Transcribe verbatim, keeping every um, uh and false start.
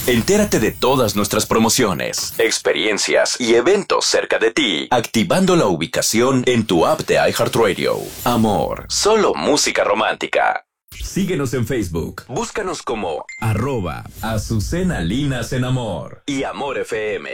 Entérate de todas nuestras promociones, experiencias y eventos cerca de ti, activando la ubicación en tu app de iHeartRadio. Amor, solo música romántica. Síguenos en Facebook. Búscanos como arroba Azucena Linas en Amor y Amor F M.